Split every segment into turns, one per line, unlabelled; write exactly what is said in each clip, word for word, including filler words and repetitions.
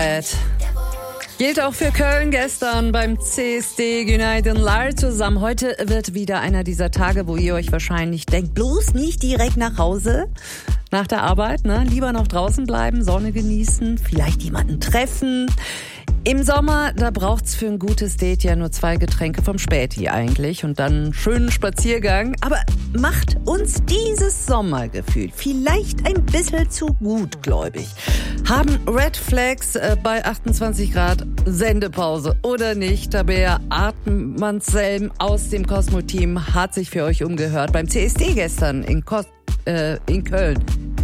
Gilt auch für Köln gestern beim C S D Günaydın Lar zusammen. Heute wird wieder einer dieser Tage, wo ihr euch wahrscheinlich denkt, bloß nicht direkt nach Hause nach der Arbeit, ne? Lieber noch draußen bleiben, Sonne genießen, vielleicht jemanden treffen. Im Sommer, da braucht's für ein gutes Date ja nur zwei Getränke vom Späti eigentlich und dann einen schönen Spaziergang. Aber macht uns dieses Sommergefühl vielleicht ein bisschen zu gutgläubig? Haben Red Flags äh, bei achtundzwanzig Grad Sendepause oder nicht? Tabea Artmann-Selm aus dem Cosmo-Team hat sich für euch umgehört beim C S D gestern in, Kos- äh, in Köln.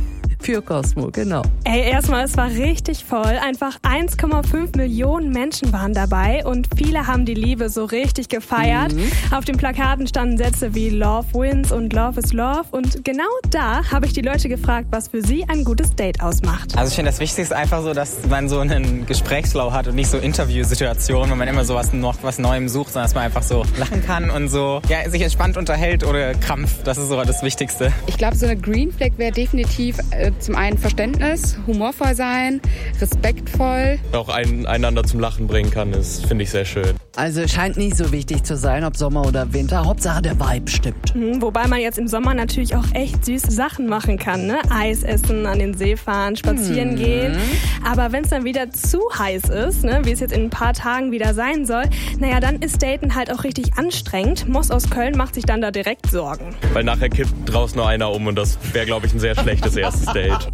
Für Cosmo, genau.
Ey, erstmal, es war richtig voll. Einfach eins Komma fünf Millionen Menschen waren dabei und viele haben die Liebe so richtig gefeiert. Mhm. Auf den Plakaten standen Sätze wie Love wins und Love is Love. Und genau da habe ich die Leute gefragt, was für sie ein gutes Date ausmacht.
Also ich finde, das Wichtigste ist einfach so, dass man so einen Gesprächsflow hat und nicht so Interviewsituationen, wenn man immer so was, noch was Neuem sucht, sondern dass man einfach so lachen kann und so ja, sich entspannt unterhält oder Krampf. Das ist so das Wichtigste.
Ich glaube, so eine Green Flag wäre definitiv äh, zum einen Verständnis, humorvoll sein, respektvoll.
Auch ein, einander zum Lachen bringen kann, das finde ich sehr schön.
Also scheint nicht so wichtig zu sein, ob Sommer oder Winter. Hauptsache der Vibe stimmt.
Mhm, wobei man jetzt im Sommer natürlich auch echt süße Sachen machen kann, ne? Eis essen, an den See fahren, spazieren mhm. gehen. Aber wenn es dann wieder zu heiß ist, ne, wie es jetzt in ein paar Tagen wieder sein soll, naja, dann ist Daten halt auch richtig anstrengend. Moss aus Köln macht sich dann da direkt Sorgen.
Weil nachher kippt draußen nur einer um und das wäre, glaube ich, ein sehr schlechtes erstes Date.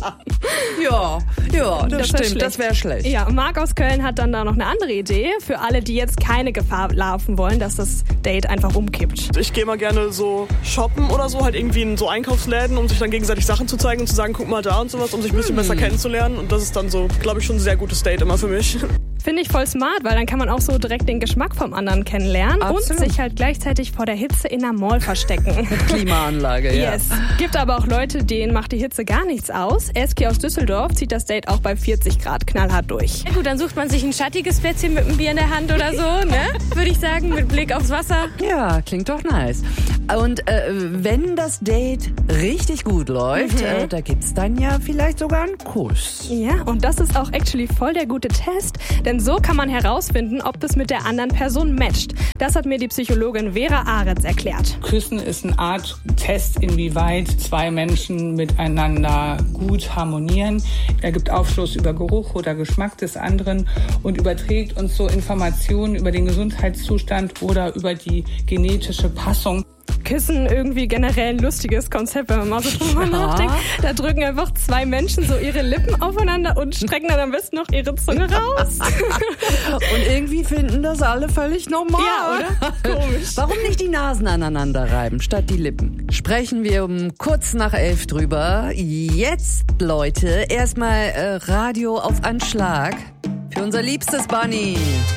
Ja, ja, das, das stimmt, das wäre schlecht.
Ja, Marc aus Köln hat dann da noch eine andere Idee für alle, die jetzt keine Gefahr laufen wollen, dass das Date einfach umkippt.
Ich gehe mal gerne so shoppen oder so, halt irgendwie in so Einkaufsläden, um sich dann gegenseitig Sachen zu zeigen und zu sagen, guck mal da und sowas, um sich ein bisschen hm. besser kennenzulernen. Und das ist dann so, glaube ich, schon ein sehr gutes Date immer für mich.
Finde ich voll smart, weil dann kann man auch so direkt den Geschmack vom anderen kennenlernen. Absolut. Und sich halt gleichzeitig vor der Hitze in der Mall verstecken.
Mit Klimaanlage, ja.
Yes. Gibt aber auch Leute, denen macht die Hitze gar nichts aus. Eski aus Düsseldorf zieht das Date auch bei vierzig Grad knallhart durch.
Ja gut, dann sucht man sich ein schattiges Plätzchen mit einem Bier in der Hand oder so, ne? Würde ich sagen, mit Blick aufs Wasser.
Ja, klingt doch nice. Und äh, wenn das Date richtig gut läuft, mhm. äh, da gibt's dann ja vielleicht sogar einen Kuss.
Ja, und das ist auch actually voll der gute Test, denn so kann man herausfinden, ob das mit der anderen Person matcht. Das hat mir die Psychologin Vera Aretz erklärt.
Küssen ist eine Art Test, inwieweit zwei Menschen miteinander gut harmonieren. Er gibt Aufschluss über Geruch oder Geschmack des anderen und überträgt uns so Informationen über den Gesundheitszustand oder über die genetische Passung.
Küssen irgendwie generell ein lustiges Konzept, wenn man mal so drüber ja. nachdenkt. Da drücken einfach zwei Menschen so ihre Lippen aufeinander und strecken dann am besten noch ihre Zunge raus.
Und irgendwie finden das alle völlig normal.
Ja, oder? Komisch.
Warum nicht die Nasen aneinander reiben, statt die Lippen? Sprechen wir um kurz nach elf drüber. Jetzt, Leute, erstmal äh, Radio auf Anschlag für unser liebstes Bunny.